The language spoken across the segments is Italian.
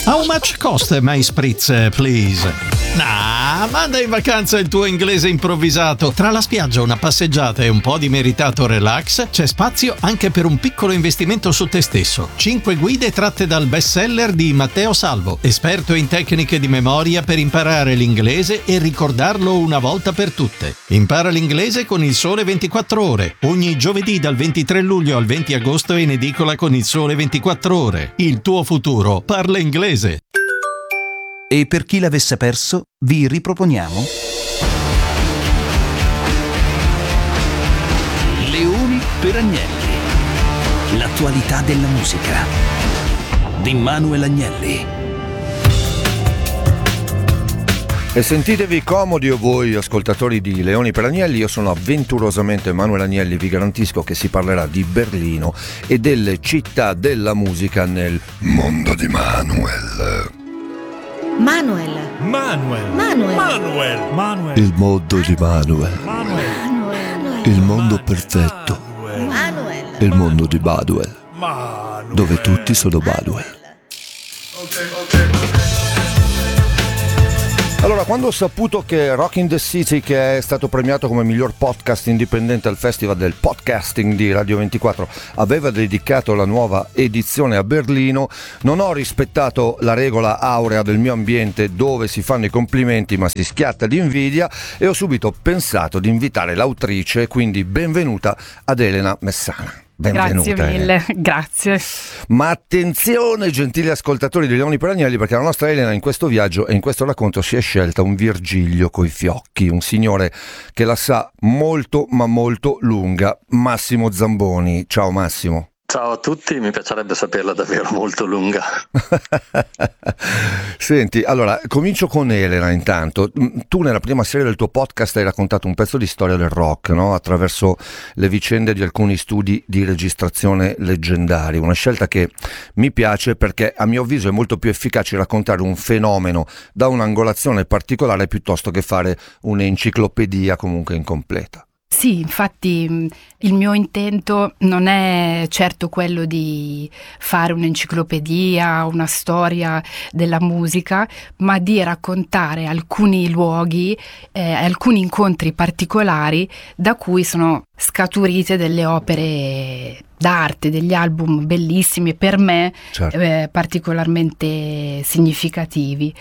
How much cost my spritz, please? Nah, manda in vacanza il tuo inglese improvvisato. Tra la spiaggia, una passeggiata e un po' di meritato relax, c'è spazio anche per un piccolo investimento su te stesso. 5 guide tratte dal bestseller di Matteo Salvo, esperto in tecniche di memoria per imparare l'inglese e ricordarlo una volta per tutte. Impara l'inglese con Il Sole 24 Ore. Ogni giovedì dal 23 luglio al 20 agosto in edicola con Il Sole 24 Ore. Il tuo futuro parla inglese. E per chi l'avesse perso, vi riproponiamo Leoni per Agnelli. L'attualità della musica di Manuel Agnelli. E sentitevi comodi o voi ascoltatori di Leoni per Agnelli, io sono avventurosamente Manuel Agnelli, vi garantisco che si parlerà di Berlino e delle città della musica nel mondo di Manuel. Il mondo di Manuel. Il mondo perfetto. Il mondo di Baduel. Dove tutti sono Baduel. Allora, quando ho saputo che Rock in the City, che è stato premiato come miglior podcast indipendente al Festival del Podcasting di Radio 24, aveva dedicato la nuova edizione a Berlino, non ho rispettato la regola aurea del mio ambiente dove si fanno i complimenti ma si schiatta di invidia e ho subito pensato di invitare l'autrice, quindi benvenuta ad Elena Messana. Benvenuta. Grazie mille, grazie. Ma attenzione, gentili ascoltatori di Leoni per Agnelli, perché la nostra Elena in questo viaggio e in questo racconto si è scelta un Virgilio coi fiocchi, un signore che la sa molto ma molto lunga, Massimo Zamboni. Ciao Massimo. Ciao a tutti, mi piacerebbe saperla davvero molto lunga. Senti, allora, comincio con Elena intanto. Tu nella prima serie del tuo podcast hai raccontato un pezzo di storia del rock, no? Attraverso le vicende di alcuni studi di registrazione leggendari. Una scelta che mi piace perché a mio avviso è molto più efficace raccontare un fenomeno da un'angolazione particolare piuttosto che fare un'enciclopedia comunque incompleta. Sì, infatti il mio intento non è certo quello di fare un'enciclopedia, una storia della musica, ma di raccontare alcuni luoghi, alcuni incontri particolari da cui sono scaturite delle opere d'arte, degli album bellissimi per me, certo. Particolarmente significativi.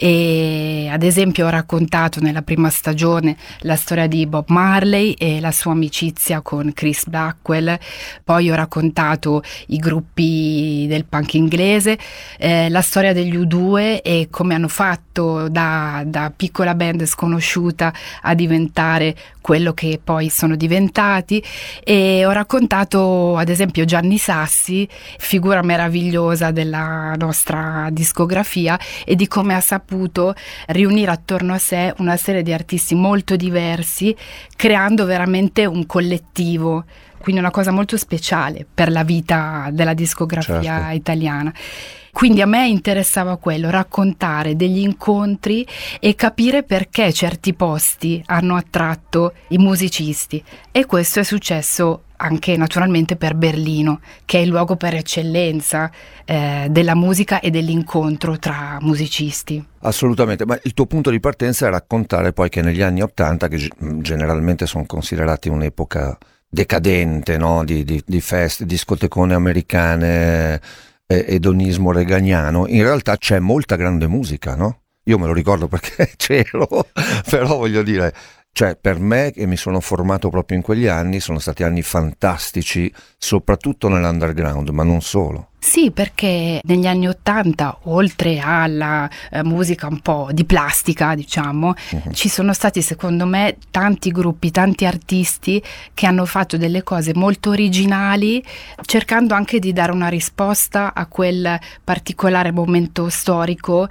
E ad esempio ho raccontato nella prima stagione la storia di Bob Marley e la sua amicizia con Chris Blackwell, poi ho raccontato i gruppi del punk inglese, la storia degli U2 e come hanno fatto da piccola band sconosciuta a diventare quello che poi sono diventati, e ho raccontato ad esempio Gianni Sassi, figura meravigliosa della nostra discografia, e di come ha saputo riunire attorno a sé una serie di artisti molto diversi, creando veramente un collettivo, quindi una cosa molto speciale per la vita della discografia certo. italiana. Quindi a me interessava quello, raccontare degli incontri e capire perché certi posti hanno attratto i musicisti, e questo è successo anche naturalmente per Berlino, che è il luogo per eccellenza della musica e dell'incontro tra musicisti. Assolutamente, ma il tuo punto di partenza è raccontare poi che negli anni '80, che generalmente sono considerati un'epoca decadente, no? di feste, discotecone americane, edonismo reganiano, in realtà c'è molta grande musica, no? Io me lo ricordo perché c'ero, però voglio dire, cioè per me che mi sono formato proprio in quegli anni, sono stati anni fantastici, soprattutto nell'underground, ma non solo. Sì, perché negli anni '80, oltre alla musica un po' di plastica, diciamo, ci sono stati secondo me tanti gruppi, tanti artisti che hanno fatto delle cose molto originali, cercando anche di dare una risposta a quel particolare momento storico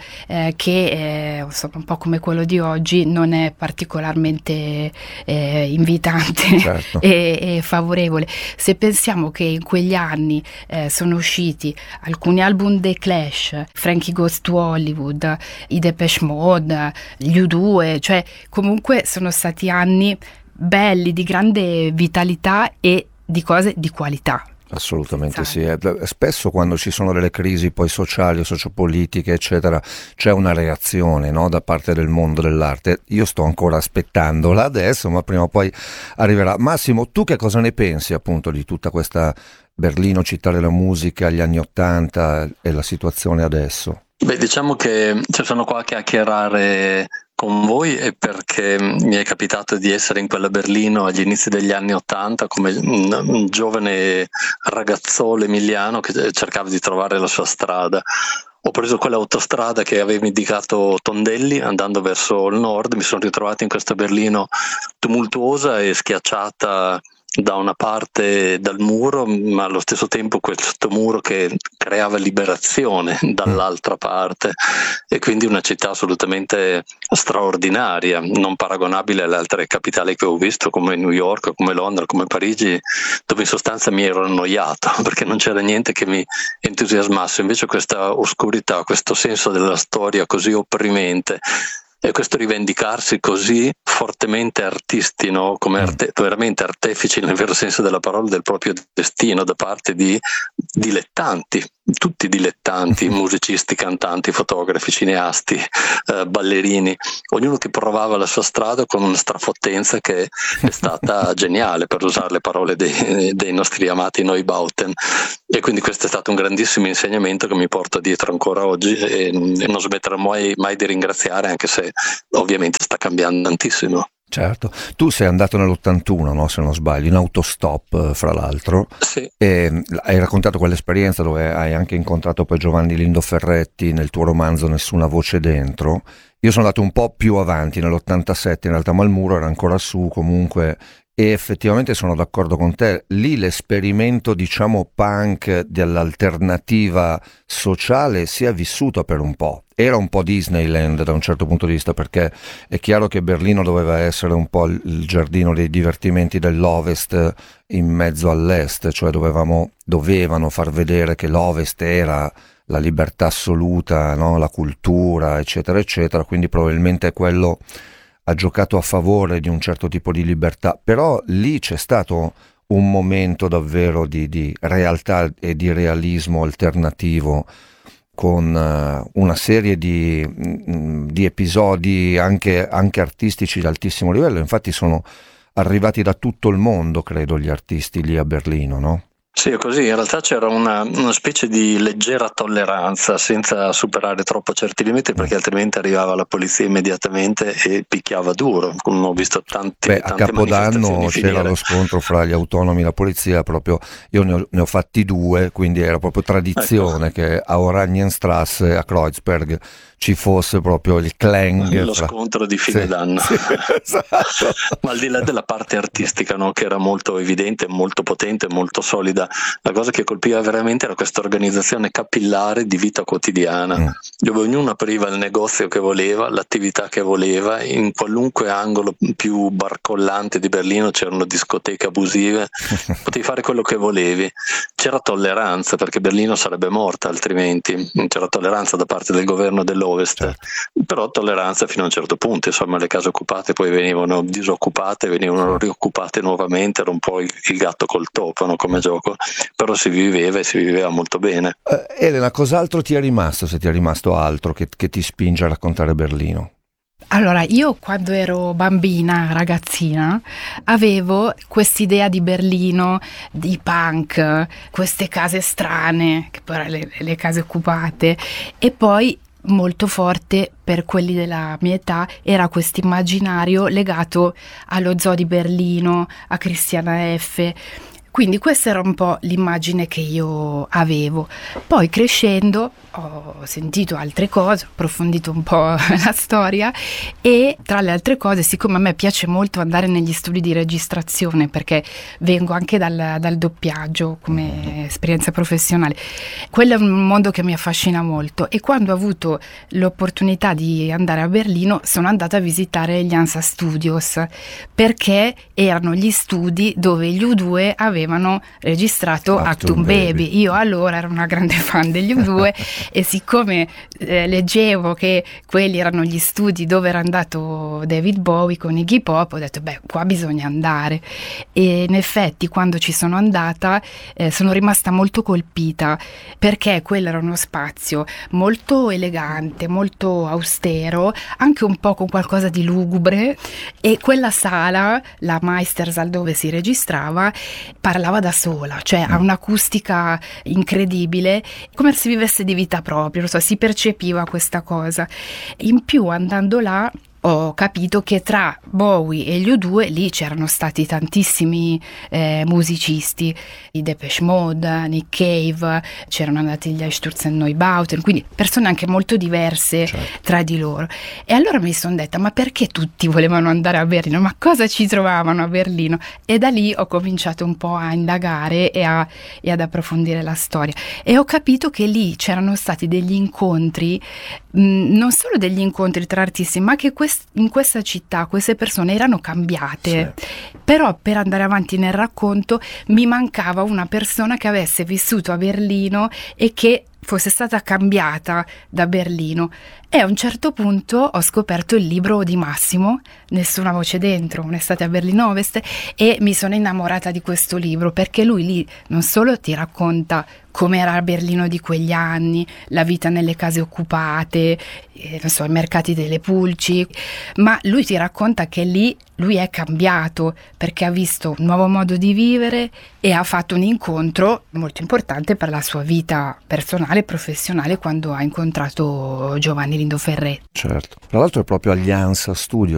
che, insomma, un po' come quello di oggi, non è particolarmente invitante certo. e favorevole. Se pensiamo che in quegli anni sono usciti alcuni album dei Clash, Frankie Goes to Hollywood, i Depeche Mode, gli U2, cioè comunque sono stati anni belli, di grande vitalità e di cose di qualità. Assolutamente sì. Spesso quando ci sono delle crisi poi sociali o sociopolitiche eccetera c'è una reazione, no, da parte del mondo dell'arte. Io sto ancora aspettandola adesso, ma prima o poi arriverà. Massimo, tu che cosa ne pensi appunto di tutta questa Berlino, città della musica, gli anni '80 e la situazione adesso? Beh, diciamo che sono qua a chiacchierare con voi è perché mi è capitato di essere in quella Berlino agli inizi degli anni '80 come un giovane ragazzolo emiliano che cercava di trovare la sua strada. Ho preso quell'autostrada che aveva indicato Tondelli andando verso il nord, mi sono ritrovato in questa Berlino tumultuosa e schiacciata da una parte dal muro, ma allo stesso tempo questo muro che creava liberazione dall'altra parte, e quindi una città assolutamente straordinaria, non paragonabile alle altre capitali che ho visto come New York, come Londra, come Parigi, dove in sostanza mi ero annoiato perché non c'era niente che mi entusiasmasse. Invece questa oscurità, questo senso della storia così opprimente e questo rivendicarsi così fortemente artisti, no? Come veramente artefici nel vero senso della parola del proprio destino da parte di dilettanti, tutti dilettanti, musicisti, cantanti, fotografi, cineasti, ballerini, ognuno che provava la sua strada con una strafottenza che è stata geniale, per usare le parole dei nostri amati Neubauten. E quindi questo è stato un grandissimo insegnamento che mi porto dietro ancora oggi e non smetterò mai di ringraziare, anche se ovviamente sta cambiando tantissimo. Certo, tu sei andato nell'81, no, se non sbaglio, in autostop fra l'altro, sì. E hai raccontato quell'esperienza dove hai anche incontrato poi Giovanni Lindo Ferretti nel tuo romanzo Nessuna voce dentro. Io sono andato un po' più avanti nell'87 in realtà, ma il muro era ancora su comunque, e effettivamente sono d'accordo con te, lì l'esperimento diciamo punk dell'alternativa sociale si è vissuto per un po'. Era un po' Disneyland da un certo punto di vista, perché è chiaro che Berlino doveva essere un po' il giardino dei divertimenti dell'Ovest in mezzo all'Est, cioè dovevano far vedere che l'Ovest era la libertà assoluta, no? La cultura, eccetera, eccetera, quindi probabilmente quello ha giocato a favore di un certo tipo di libertà, però lì c'è stato un momento davvero di realtà e di realismo alternativo, con una serie di episodi anche artistici di altissimo livello. Infatti sono arrivati da tutto il mondo, credo, gli artisti lì a Berlino, no? Sì, è così. In realtà c'era una specie di leggera tolleranza senza superare troppo certi limiti, perché altrimenti arrivava la polizia immediatamente e picchiava duro. Come ho visto tante a Capodanno c'era finire. Lo scontro fra gli autonomi e la polizia, proprio io ne ho fatti 2, quindi era proprio tradizione che a Oranienstrasse, a Kreuzberg, ci fosse proprio il clang. Lo scontro di fine d'anno. Sì, esatto. Ma al di là della parte artistica, no, che era molto evidente, molto potente, molto solida, la cosa che colpiva veramente era questa organizzazione capillare di vita quotidiana, dove ognuno apriva il negozio che voleva, l'attività che voleva, in qualunque angolo più barcollante di Berlino c'erano discoteche abusive, potevi fare quello che volevi. C'era tolleranza, perché Berlino sarebbe morta altrimenti, c'era tolleranza da parte del governo dell'Ovest, certo. Però tolleranza fino a un certo punto, insomma le case occupate poi venivano disoccupate, venivano rioccupate nuovamente, era un po' il gatto col topo, no, come gioco, però si viveva molto bene. Elena, cos'altro ti è rimasto, se ti è rimasto altro che ti spinge a raccontare Berlino? Allora, io quando ero bambina, ragazzina, avevo quest'idea di Berlino, di punk, queste case strane, che poi erano le case occupate, e poi molto forte per quelli della mia età era questo immaginario legato allo zoo di Berlino, a Christiana F. Quindi questa era un po' l'immagine che io avevo. Poi crescendo ho sentito altre cose, ho approfondito un po' la storia, e tra le altre cose, siccome a me piace molto andare negli studi di registrazione, perché vengo anche dal doppiaggio come esperienza professionale, quello è un mondo che mi affascina molto, e quando ho avuto l'opportunità di andare a Berlino sono andata a visitare gli Hansa Studios, perché erano gli studi dove gli U2 avevano avevano registrato Achtung Baby. Io allora ero una grande fan degli U2 e siccome leggevo che quelli erano gli studi dove era andato David Bowie con Iggy Pop, ho detto beh, qua bisogna andare. E in effetti quando ci sono andata sono rimasta molto colpita, perché quello era uno spazio molto elegante, molto austero, anche un po' con qualcosa di lugubre, e quella sala, la Meistersaal dove si registrava, parlava da sola, cioè ha un'acustica incredibile, come se vivesse di vita propria, non so, si percepiva questa cosa. In più, andando là, ho capito che tra Bowie e gli U2 lì c'erano stati tantissimi musicisti, i Depeche Mode, Nick Cave, c'erano andati gli Einstürzen Neubauten, quindi persone anche molto diverse tra di loro. E allora mi sono detta, ma perché tutti volevano andare a Berlino? Ma cosa ci trovavano a Berlino? E da lì ho cominciato un po' a indagare e ad approfondire la storia. E ho capito che lì c'erano stati degli incontri, non solo degli incontri tra artisti, ma che in questa città queste persone erano cambiate. Sì. Però per andare avanti nel racconto mi mancava una persona che avesse vissuto a Berlino e che fosse stata cambiata da Berlino. E a un certo punto ho scoperto il libro di Massimo, Nessuna voce dentro, un'estate a Berlino Ovest, e mi sono innamorata di questo libro, perché lui lì non solo ti racconta come era Berlino di quegli anni, la vita nelle case occupate, non so, i mercati delle pulci, ma lui ti racconta che lì lui è cambiato perché ha visto un nuovo modo di vivere e ha fatto un incontro molto importante per la sua vita personale e professionale quando ha incontrato Giovanni Lindo Ferretti. Certo, tra l'altro è proprio Allianza Studio